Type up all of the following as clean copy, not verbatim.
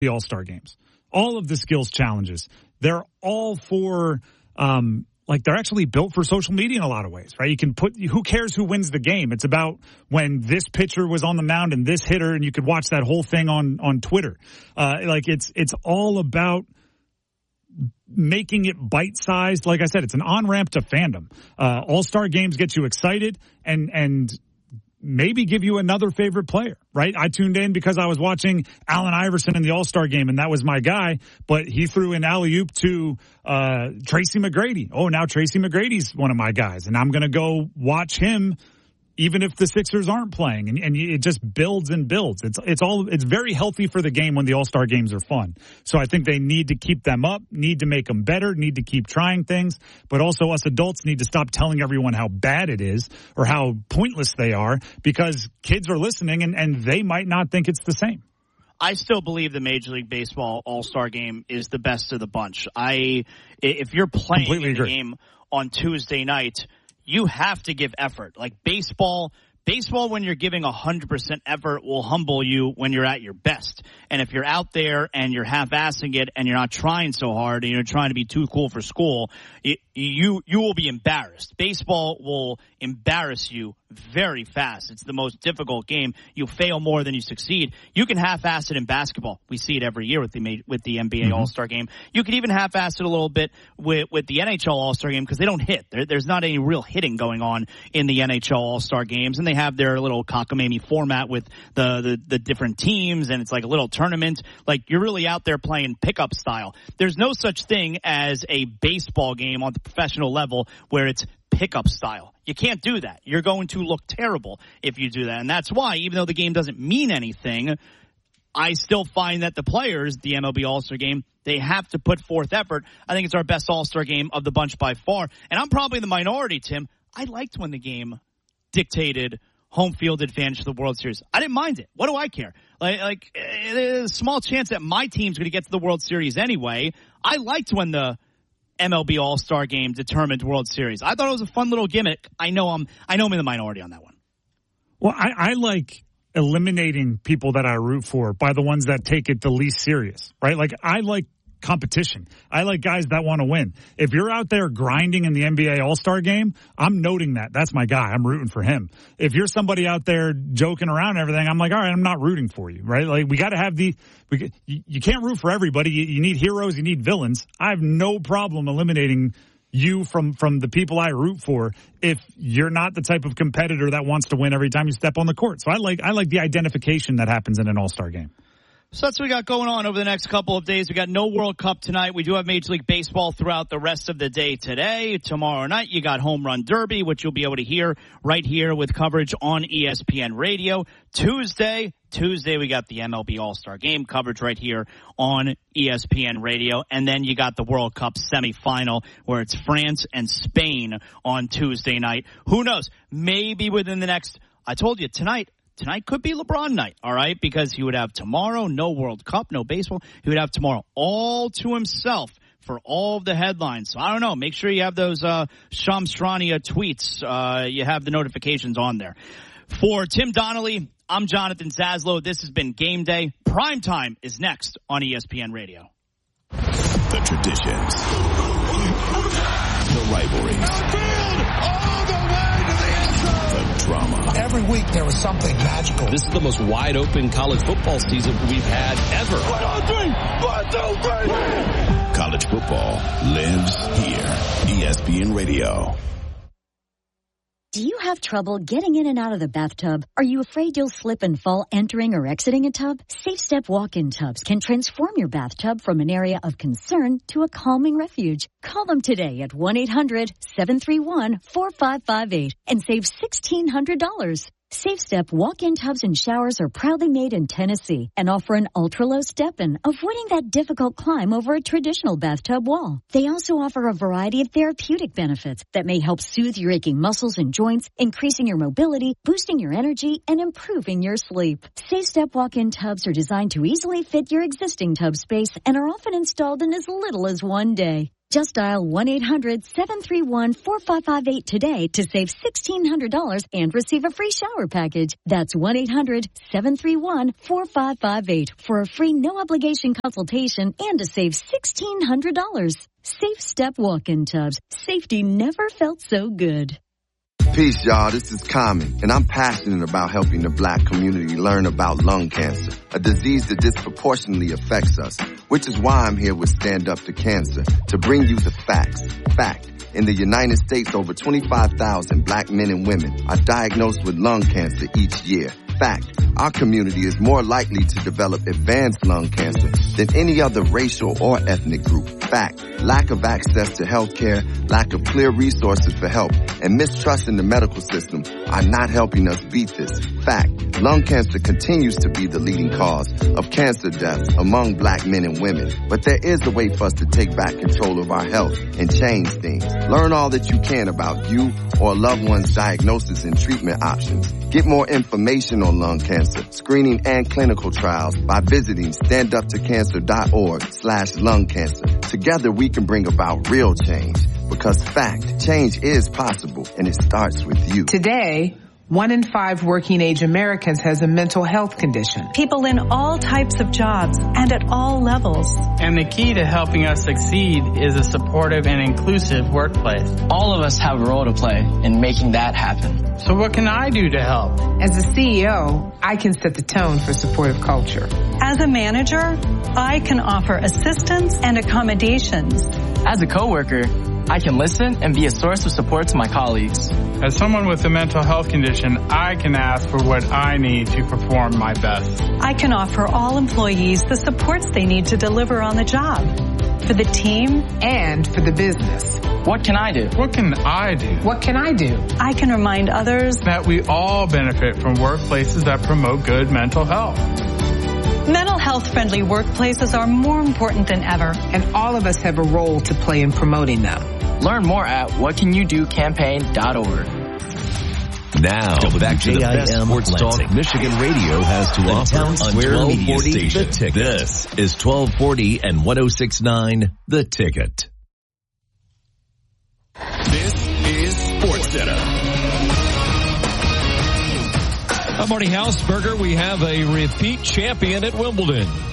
the All-Star games. All of the skills challenges, they're all for, they're actually built for social media in a lot of ways, right? You can who cares who wins the game? It's about when this pitcher was on the mound and this hitter, and you could watch that whole thing on Twitter. It's all about making it bite-sized. Like I said, it's an on-ramp to fandom. All-Star games get you excited and maybe give you another favorite player, right? I tuned in because I was watching Allen Iverson in the All-Star game, and that was my guy, but he threw an alley-oop to Tracy McGrady. Oh, now Tracy McGrady's one of my guys, and I'm going to go watch him even if the Sixers aren't playing, and it just builds and builds. It's very healthy for the game when the All-Star games are fun. So I think they need to keep them up, need to make them better, need to keep trying things, but also us adults need to stop telling everyone how bad it is or how pointless they are, because kids are listening and they might not think it's the same. I still believe the Major League Baseball All-Star game is the best of the bunch. If you're playing in the game on Tuesday night, you have to give effort. Like baseball, when you're giving 100% effort, will humble you when you're at your best. And if you're out there and you're half-assing it and you're not trying so hard and you're trying to be too cool for school, you will be embarrassed. Baseball will embarrass you very fast. It's the most difficult game. You fail more than you succeed. You can half-ass it in basketball. We see it every year with the NBA All-Star game. You can even half-ass it a little bit with the NHL All-Star game because they don't hit. There's not any real hitting going on in the NHL All-Star games, and they have their little cockamamie format with the different teams, and it's like a little tournament. Like, you're really out there playing pickup style. There's no such thing as a baseball game on the professional level where it's pickup style. You can't do that. You're going to look terrible if you do that. And that's why, even though the game doesn't mean anything, I still find that the players, the MLB All-Star game, they have to put forth effort. I think it's our best All-Star game of the bunch by far. And I'm probably the minority, Tim. I liked when the game dictated home field advantage to the World Series. I didn't mind it. What do I care? There's a small chance that my team's going to get to the World Series anyway. I liked when the MLB All-Star game determined World Series. I thought it was a fun little gimmick. I know I'm in the minority on that one. Well, I like eliminating people that I root for by the ones that take it the least serious, right? Like, I like competition. I like guys that want to win. If you're out there grinding in the NBA All-Star game, I'm noting that. That's my guy. I'm rooting for him. If you're somebody out there joking around and everything, I'm like, all right, I'm not rooting for you, right? Like, we got to have you can't root for everybody. You need heroes, you need villains. I have no problem eliminating you from the people I root for if you're not the type of competitor that wants to win every time you step on the court. So I like the identification that happens in an All-Star game. So that's what we got going on over the next couple of days. We got no World Cup tonight. We do have Major League Baseball throughout the rest of the day today. Tomorrow night, you got Home Run Derby, which you'll be able to hear right here with coverage on ESPN Radio. Tuesday, we got the MLB All-Star Game coverage right here on ESPN Radio. And then you got the World Cup semifinal where it's France and Spain on Tuesday night. Who knows? Maybe within the next, I told you, tonight could be LeBron night, all right? Because he would have tomorrow no World Cup, no baseball. He would have tomorrow all to himself for all of the headlines. So I don't know. Make sure you have those Shamstrania tweets. You have the notifications on there. For Tim Donnelly, I'm Jonathan Zaslow. This has been Game Day. Primetime is next on ESPN Radio. The traditions. The rivalries. Drama. Every week there was something magical. This is the most wide open college football season we've had ever. 1, 2, 3. College football lives here. ESPN Radio. Do you have trouble getting in and out of the bathtub? Are you afraid you'll slip and fall entering or exiting a tub? Safe Step walk-in tubs can transform your bathtub from an area of concern to a calming refuge. Call them today at 1-800-731-4558 and save $1,600. Safe Step walk-in tubs and showers are proudly made in Tennessee and offer an ultra-low step-in, avoiding that difficult climb over a traditional bathtub wall. They also offer a variety of therapeutic benefits that may help soothe your aching muscles and joints, increasing your mobility, boosting your energy, and improving your sleep. Safe Step walk-in tubs are designed to easily fit your existing tub space and are often installed in as little as 1 day. Just dial 1-800-731-4558 today to save $1,600 and receive a free shower package. That's 1-800-731-4558 for a free no-obligation consultation and to save $1,600. Safe Step Walk-In Tubs. Safety never felt so good. Peace, y'all. This is Common, and I'm passionate about helping the Black community learn about lung cancer, a disease that disproportionately affects us, which is why I'm here with Stand Up to Cancer, to bring you the facts. Fact. In the United States, over 25,000 Black men and women are diagnosed with lung cancer each year. Fact. Our community is more likely to develop advanced lung cancer than any other racial or ethnic group. Fact. Lack of access to health care, lack of clear resources for help, and mistrust in the medical system are not helping us beat this. Fact. Lung cancer continues to be the leading cause of cancer deaths among Black men and women. But there is a way for us to take back control of our health and change things. Learn all that you can about you or a loved one's diagnosis and treatment options. Get more information on lung cancer, screening, and clinical trials by visiting standuptocancer.org/lung cancer. Together we can bring about real change, because fact, change is possible, and it starts with you. Today, 1 in 5 working-age Americans has a mental health condition. People in all types of jobs and at all levels. And the key to helping us succeed is a supportive and inclusive workplace. All of us have a role to play in making that happen. So what can I do to help? As a CEO, I can set the tone for supportive culture. As a manager, I can offer assistance and accommodations. As a coworker, I can listen and be a source of support to my colleagues. As someone with a mental health condition, I can ask for what I need to perform my best. I can offer all employees the supports they need to deliver on the job, for the team and for the business. What can I do? What can I do? What can I do? I can remind others that we all benefit from workplaces that promote good mental health. Mental health-friendly workplaces are more important than ever. And all of us have a role to play in promoting them. Learn more at whatcanyoudocampaign.org. Now, back to the best sports talk Michigan Radio has to offer on 1240 The Ticket. This is 1240 and 106.9 The Ticket. This is SportsCenter. I'm Marty Hausberger. We have a repeat champion at Wimbledon. Games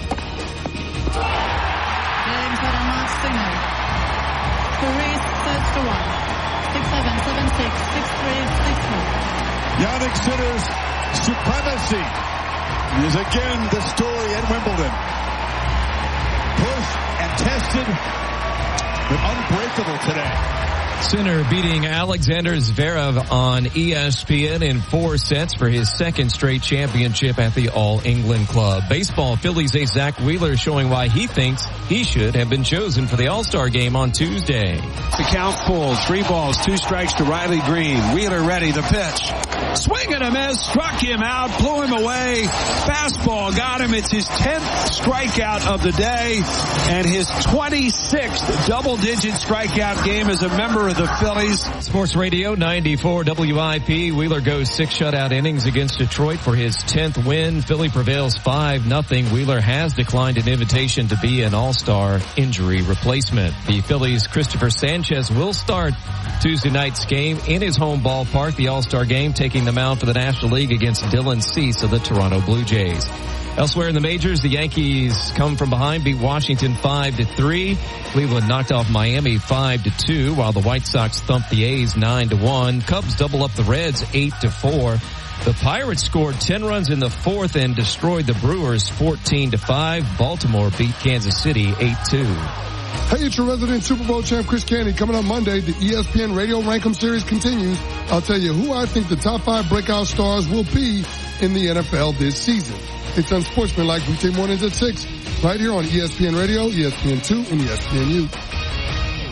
at a match signal. Paris 6-1. 6-7, 7-6, 6-3, 6-4. Jannik Sinner's supremacy is again the story at Wimbledon. Pushed and tested, but unbreakable today. Sinner beating Alexander Zverev on ESPN in 4 sets for his second straight championship at the All-England Club. Baseball, Phillies ace Zach Wheeler showing why he thinks he should have been chosen for the All-Star game on Tuesday. The count full, 3 balls, 2 strikes to Riley Green. Wheeler ready to pitch. Swing and a miss, struck him out, blew him away. Fastball got him. It's his 10th strikeout of the day and his 26th double-digit strikeout game as a member of the Phillies. Sports Radio 94 WIP. Wheeler goes 6 shutout innings against Detroit for his 10th win. Philly prevails 5-0. Wheeler has declined an invitation to be an all-star injury replacement. The Phillies' Christopher Sanchez will start Tuesday night's game in his home ballpark, the All-Star game, taking the mound for the National League against Dylan Cease of the Toronto Blue Jays. Elsewhere in the majors, the Yankees come from behind, beat Washington 5-3. Cleveland knocked off Miami 5-2, while the White Sox thumped the A's 9-1. Cubs double up the Reds 8-4. The Pirates scored 10 runs in the 4th and destroyed the Brewers 14-5. Baltimore beat Kansas City 8-2. Hey, it's your resident Super Bowl champ, Chris Canty. Coming on Monday, the ESPN Radio Rankem Series continues. I'll tell you who I think the top 5 breakout stars will be in the NFL this season. It's Unsportsmanlike weekday mornings at 6, right here on ESPN Radio, ESPN2, and ESPNU.